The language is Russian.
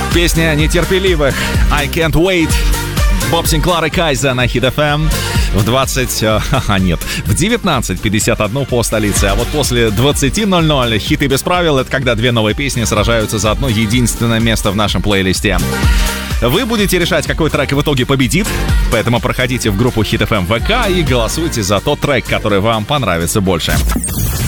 Песня нетерпеливых I Can't Wait. Боб Синклар и Кайза на Hit FM в 19:51 по столице. А вот после 20:00 хиты без правил — это когда две новые песни сражаются за одно единственное место в нашем плейлисте. Вы будете решать, какой трек в итоге победит, поэтому проходите в группу Hit FM ВК и голосуйте за тот трек, который вам понравится больше.